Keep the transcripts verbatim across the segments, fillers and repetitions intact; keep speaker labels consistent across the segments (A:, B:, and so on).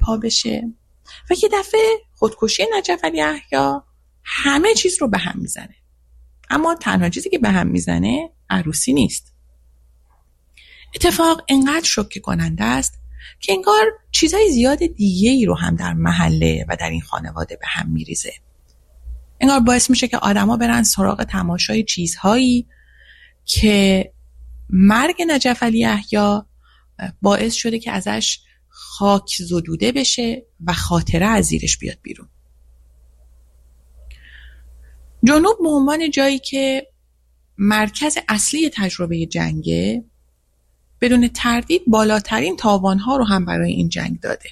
A: پا بشه و یه دفعه خودکشی نجف علی یحیی همه چیز رو به هم میزنه. اما تنها چیزی که به هم میزنه عروسی نیست. اتفاق اینقدر شوکه کننده است که انگار چیزای زیاد دیگه ای رو هم در محله و در این خانواده به هم میریزه. انگار باعث میشه که آدما برن سراغ تماشای چیزهایی که مرگ نجف علی یحیی باعث شده که ازش خاک زدوده بشه و خاطره از زیرش بیاد بیرون. جنوب به عنوان جایی که مرکز اصلی تجربه جنگه، بدون تردید بالاترین تاوانها رو هم برای این جنگ داده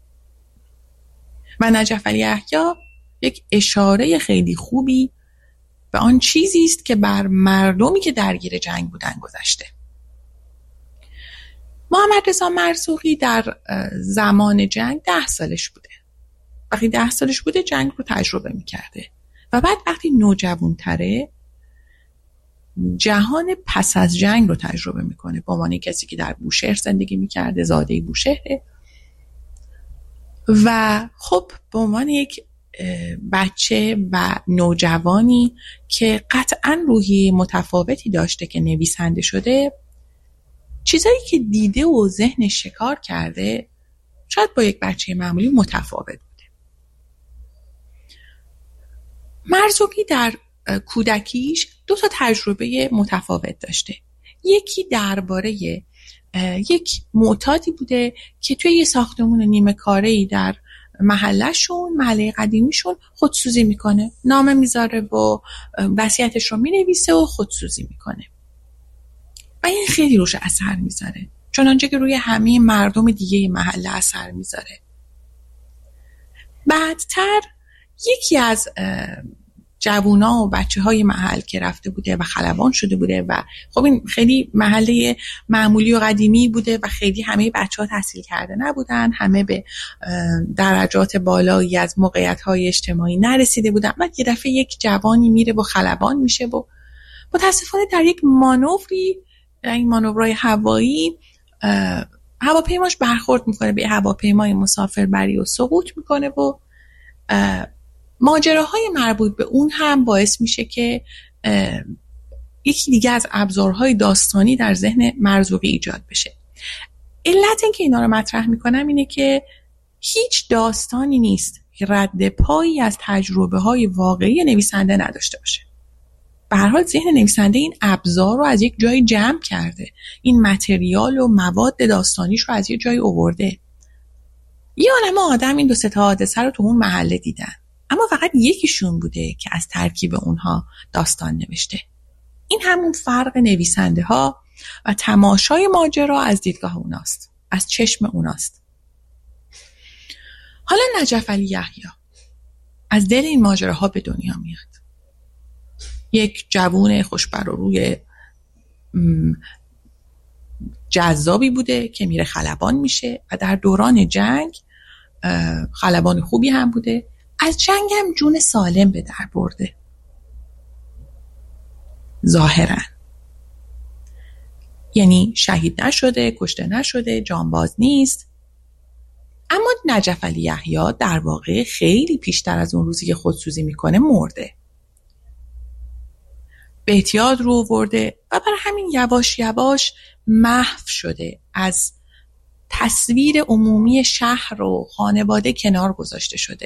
A: و نجف علی یحیی یک اشاره خیلی خوبی به آن چیزی است که بر مردمی که درگیر جنگ بودن گذشته. محمد رضا مرزوقی در زمان جنگ ده سالش بوده. وقتی ده سالش بوده جنگ رو تجربه میکرده و بعد وقتی نوجوان تره جهان پس از جنگ رو تجربه میکنه به عنوان کسی که در بوشهر زندگی میکرده، زاده بوشهره و خب به عنوان یک بچه و نوجوانی که قطعاً روحی متفاوتی داشته که نویسنده شده، چیزایی که دیده و ذهنش شکار کرده شاید با یک بچه معمولی متفاوت بوده. مرزوقی در کودکیش دو تا تجربه متفاوت داشته. یکی درباره یک معتادی بوده که توی یه ساختمون نیمه کاره‌ای در محلهشون، محله قدیمیشون خودسوزی میکنه. نامه میذاره و وصیتش رو مینویسه و خودسوزی میکنه. و این خیلی روش اثر میذاره. چنانچه که روی همه مردم دیگه محله اثر میذاره. بعدتر یکی از جوونا و بچه های محل که رفته بوده و خلبان شده بوده و خب این خیلی محله معمولی و قدیمی بوده و خیلی همه بچه ها تحصیل کرده نبودن، همه به درجات بالایی از موقعیت های اجتماعی نرسیده بودن و یه دفعه یک جوانی میره و خلبان میشه و متاسفانه در یک مانوری، در این مانورهای هوایی، هواپیماش برخورد میکنه به هواپیمای مسافربری و سقوط میکنه و ماجراهای مربوط به اون هم باعث میشه که یکی دیگه از ابزارهای داستانی در ذهن مرزوقی ایجاد بشه. علت این که اینا رو مطرح میکنم اینه که هیچ داستانی نیست که رد پایی از تجربه های واقعی نویسنده نداشته باشه. به هر حال ذهن نویسنده این ابزار رو از یک جایی جمع کرده، این متریال و مواد داستانیش رو از یک جایی آورده. یه عالمه آدم این دو سه تا حادثه رو تو اون محله دیدن، اما فقط یکیشون بوده که از ترکیب اونها داستان نوشته. این همون فرق نویسنده ها و تماشای ماجرا از دیدگاه اوناست، از چشم اوناست. حالا نجف علی یحیی از دل این ماجراها به دنیا میاد. یک جوون خوشبر و روی جذابی بوده که میره خلبان میشه و در دوران جنگ خلبان خوبی هم بوده. از جنگ هم جون سالم به در برده. ظاهرا یعنی شهید نشده، کشته نشده، جانباز نیست. اما نجف علی یحیی در واقع خیلی پیشتر از اون روزی که خودسوزی میکنه مرده. به اعتیاد رو آورده و برای همین یواش یواش محو شده، از تصویر عمومی شهر و خانواده کنار گذاشته شده.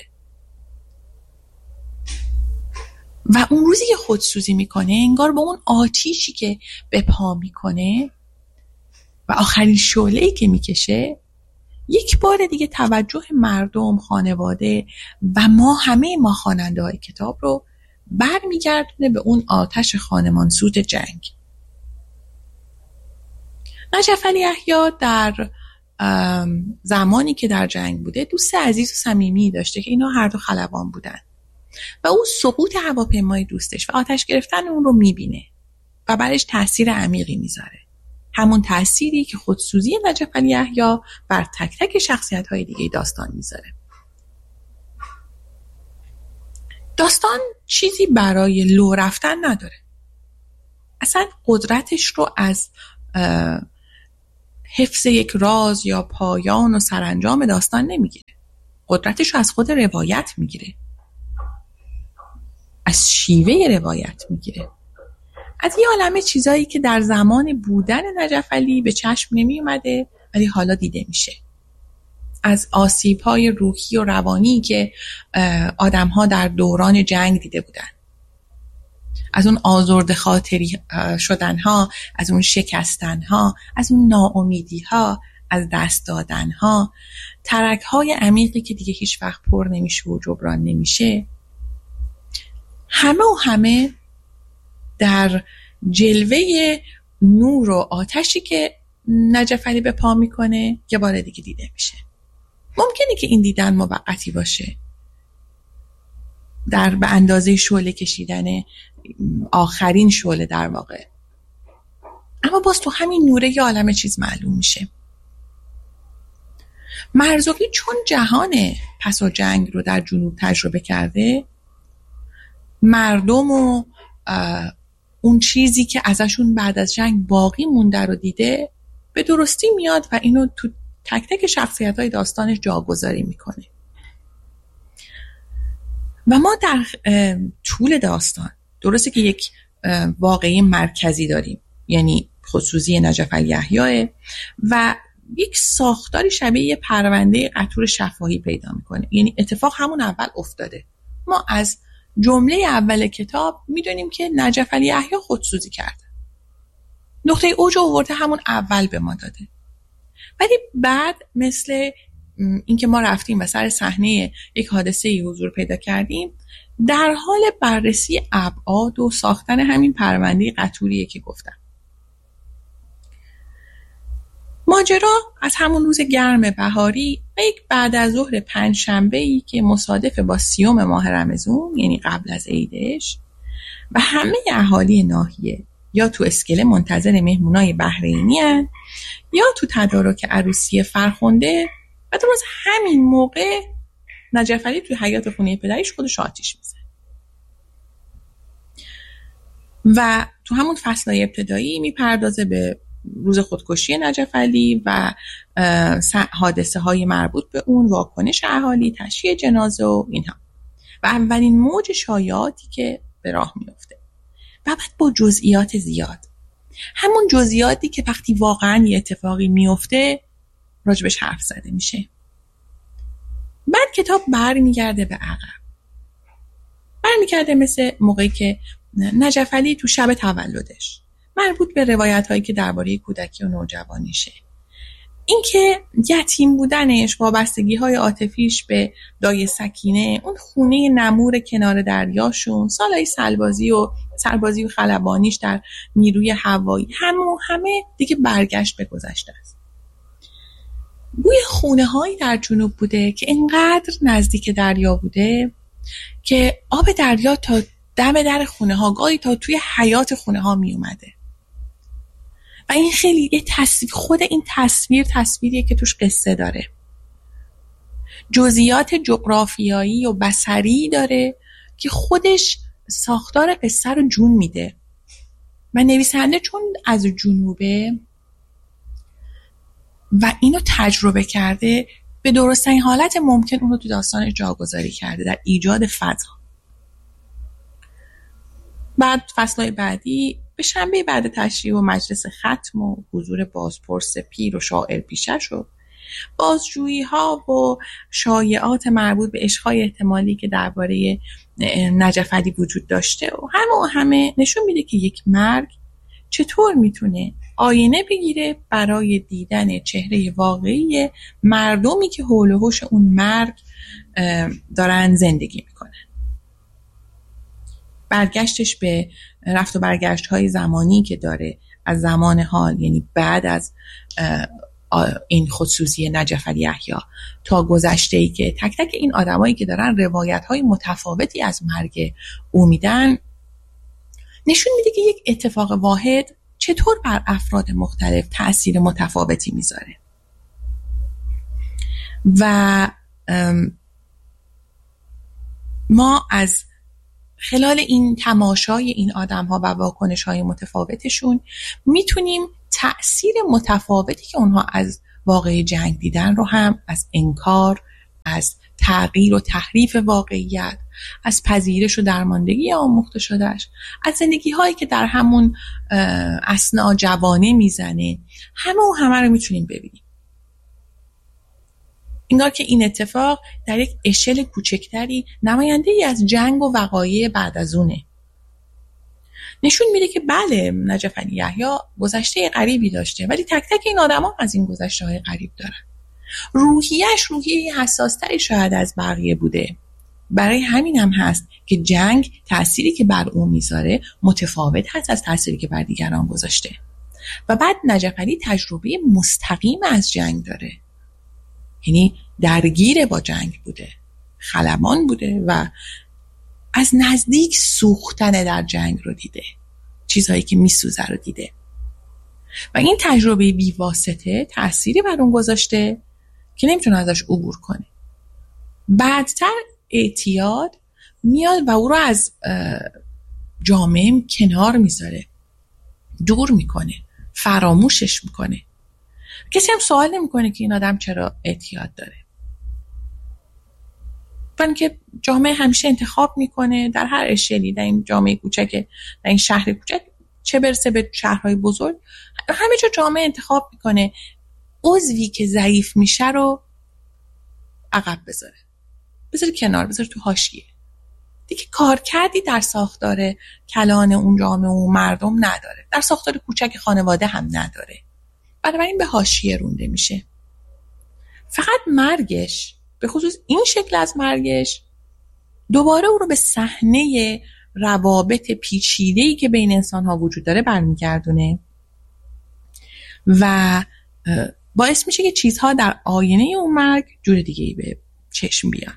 A: و اون روزی که خودسوزی میکنه انگار با اون آتیشی که به پا میکنه و آخرین شعله‌ای که میکشه یک بار دیگه توجه مردم، خانواده و ما همه ما خواننده های کتاب رو برمیگردونه به اون آتش خانمانسوز جنگ. نجف علی یحیی در زمانی که در جنگ بوده دوست عزیز و صمیمی داشته که اینا هر دو خلبان بودن و او سقوط هواپیمای دوستش و آتش گرفتن اون رو میبینه و برش تأثیر عمیقی میذاره. همون تأثیری که خودسوزی نجف علی یحیی بر تک تک شخصیت‌های دیگه داستان میذاره. داستان چیزی برای لو رفتن نداره. اصلا قدرتش رو از حفظ یک راز یا پایان و سرانجام داستان نمیگیره. قدرتش رو از خود روایت میگیره، از شیوه روایت میگیره، از یه عالمه چیزایی که در زمان بودن نجف علی به چشم نمی اومده ولی حالا دیده میشه. از آسیب‌های روحی و روانی که آدم‌ها در دوران جنگ دیده بودن، از اون آزرده خاطری شدن‌ها، از اون شکستن‌ها، از اون ناامیدی‌ها، از دست دادن‌ها، ترک‌های عمیقی که دیگه هیچ وقت پر نمیشه و جبران نمیشه. همه و همه در جلوه نور و آتشی که نجف علی به پا میکنه یه بار دیگه دیده میشه. ممکنه که این دیدن موقتی باشه، در به اندازه شعله کشیدن آخرین شعله در واقع، اما باز تو همین نوره یه عالمه چیز معلوم میشه. مرزوقی چون جهان پس و جنگ رو در جنوب تجربه کرده، مردم و اون چیزی که ازشون بعد از جنگ باقی مونده رو دیده، به درستی میاد و اینو تو تک تک شخصیت‌های داستانش جاگذاری میکنه. و ما در طول داستان درسته که یک واقعه مرکزی داریم، یعنی خودسوزی نجف علی یحیی، و یک ساختاری شبیه یه پرونده قطور شفاهی پیدا میکنه. یعنی اتفاق همون اول افتاده. ما از جمله اول کتاب میدونیم که نجف علی یحیی خودسوزی کرده. نقطه اوج آورده همون اول به ما داده. ولی بعد مثل اینکه ما رفتیم و سر صحنه یک حادثه حضور پیدا کردیم، در حال بررسی ابعاد و ساختن همین پرونده قطوریه که گفتم. ماجرا از همون روز گرم بهاری و یک بعد از ظهر پنجشنبه‌ای که مصادف با سیوم ماه رمضان، یعنی قبل از عیدش، و همه اهالی ناحیه یا تو اسکله منتظر مهمونای بحرینی هن، یا تو تدارک عروسی فرخنده، و درست همین موقع نجف علی توی حیاط خونه پدریش خودش آتیش میزنه. و تو همون فصلای ابتدایی میپردازه به روز خودکشی نجف علی و حادثه های مربوط به اون، واکنش اهالی، تشییع جنازه و اینها، و اولین موج شایعاتی که به راه میفته. و بعد با جزئیات زیاد، همون جزئیاتی که وقتی واقعا یه اتفاقی میفته راجبش حرف زده میشه. بعد کتاب برمیگرده به عقب، برمیگرده مثل موقعی که نجف علی تو شب تولدش، مربوط به روایت هایی که درباره کودکی و نوجوانیشه، این که یتیم بودنش، وابستگی های عاطفیش به دایه سکینه، اون خونه نمور کنار دریاشون، سالهای سربازی و سربازی و خلبانیش در نیروی هوایی، همه همه دیگه برگشت به گذشته است. بوی خونه هایی در جنوب بوده که اینقدر نزدیک دریا بوده که آب دریا تا دم در خونه ها، گاهی تا توی حیاط خونه ها می اومده. و این خیلی یه تصویر، خود این تصویر تصویریه که توش قصه داره، جزئیات جغرافیایی و بصری داره که خودش ساختار قصه رو جون میده. و نویسنده چون از جنوبه و اینو تجربه کرده، به درستین حالت ممکن اونو تو داستان جاگذاری کرده در ایجاد فضا. بعد فصلهای بعدی به شنبه بعد تشریح و مجلس ختم و حضور بازپرس پیر و شاعر پیشش و بازجویی ها و شایعات مربوط به عشق‌های احتمالی که درباره نجف علی وجود داشته و همه و همه نشون میده که یک مرگ چطور میتونه آینه بگیره برای دیدن چهره واقعی مردمی که حول و حوش اون مرگ دارن زندگی میکنن. برگشتش به رفت و برگشت های زمانی که داره از زمان حال، یعنی بعد از این خودسوزی نجف علی یحیی تا گذشته‌ای که تک تک این آدمایی که دارن روایت های متفاوتی از مرگ او میدن، نشون میده که یک اتفاق واحد چطور بر افراد مختلف تأثیر متفاوتی میذاره. و ما از خلال این تماشای این آدم ها و واکنش های متفاوتشون میتونیم تأثیر متفاوتی که اونها از واقعه جنگ دیدن رو هم از انکار، از تغییر و تحریف واقعیت، از پذیرش و درماندگی آموخته شدهش، از زندگی هایی که در همون اثناء جوانه میزنه، همه و همه رو میتونیم ببینیم. انگار که این اتفاق در یک اشل کوچکتری نماینده ای از جنگ و وقایع بعد از اونه. نشون میده که بله، نجف علی یحیی گذشته غریبی داشته، ولی تک تک این آدما از این گذشته های غریب دارن. روحیه‌اش روحیه حساس‌تری شاید از بقیه بوده. برای همین هم هست که جنگ تأثیری که بر اون میذاره متفاوت هست از تأثیری که بر دیگران گذاشته. و بعد نجف علی تجربه مستقیم از جنگ داره، یعنی درگیر با جنگ بوده، خلبان بوده و از نزدیک سوختن در جنگ رو دیده، چیزهایی که میسوزه رو دیده و این تجربه بیواسطه تأثیری بر اون گذاشته که نمیتونه ازش عبور کنه. بعدتر اعتیاد میاد و او رو از جامعه کنار میذاره، دور میکنه، فراموشش میکنه. کسی هم سوال نمیکنه که این آدم چرا اعتیاد داره، برای اینکه جامعه همیشه انتخاب میکنه در هر اشلی، در این جامعه کوچک، در این شهر کوچک، چه برسه به شهرهای بزرگ، همه جا جامعه انتخاب میکنه عضوی که ضعیف میشه رو عقب بذاره، بذاره کنار، بذاره تو حاشیه. دیگه کار کردی در ساختار کلان اون جامعه و مردم نداره، در ساختار کوچک خانواده هم نداره، بنابراین به حاشیه رونده میشه. فقط مرگش، به خصوص این شکل از مرگش، دوباره او رو به صحنه روابط پیچیده‌ای که بین انسان‌ها وجود داره برمیگردونه و باعث میشه که چیزها در آینه اون مرگ جور دیگه‌ای به چشم بیان.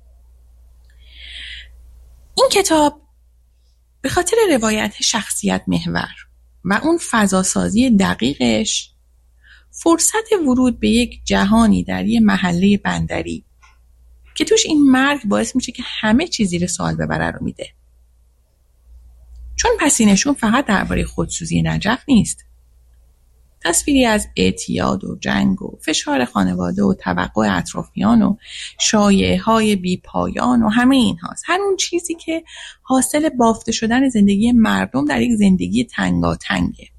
A: این کتاب به خاطر روایت شخصیت محور و اون فضاسازی دقیقش فرصت ورود به یک جهانی در یک محله بندری که توش این مرگ باعث میشه که همه چیز زیر سوال ببره رو میده. چون پسینشون فقط درباره خودسوزی نجف نیست، تصویری از اعتیاد و جنگ و فشار خانواده و توقع اطرافیان و شایعه‌های بی پایان و همه این هاست. هر اون چیزی که حاصل بافته شدن زندگی مردم در یک زندگی تنگاتنگه.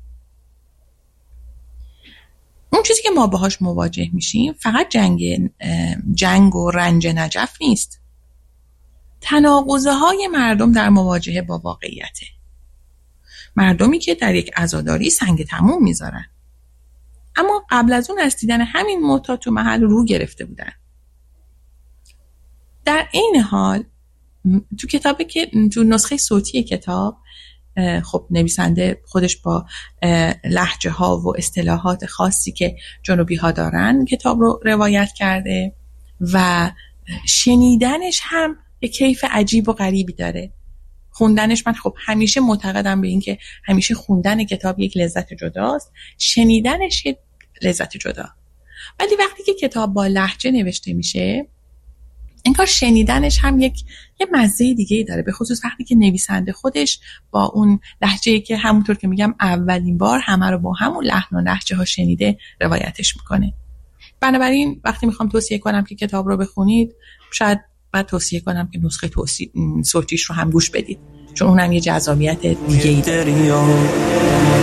A: اون چیزی که ما باهاش مواجه میشیم فقط جنگ جنگ و رنج نجف نیست، تناقضه های مردم در مواجهه با واقعیته. مردمی که در یک عزاداری سنگ تموم میذارن، اما قبل از اون از دیدن همین موتا تو محل رو گرفته بودن. در این حال تو کتابی که تو نسخه صوتی کتاب، خب نویسنده خودش با لهجه ها و اصطلاحات خاصی که جنوبی ها دارن کتاب رو روایت کرده و شنیدنش هم یک کیف عجیب و غریبی داره. خوندنش، من خب همیشه معتقدم به این که همیشه خوندن کتاب یک لذت جداست، شنیدنش یک لذت جدا. ولی وقتی که کتاب با لهجه نوشته میشه انگار شنیدنش هم یک یه مزه دیگه‌ای داره، به خصوص وقتی که نویسنده خودش با اون لهجه‌ای که همونطور که میگم اولین بار همه رو با همون لحن و لهجه ها شنیده روایتش میکنه. بنابراین وقتی میخوام توصیه کنم که کتاب رو بخونید، شاید بعد توصیه کنم که نسخه توصیه صوتیش رو هم گوش بدید، چون اونم یه جذابیت دیگه‌ای داره.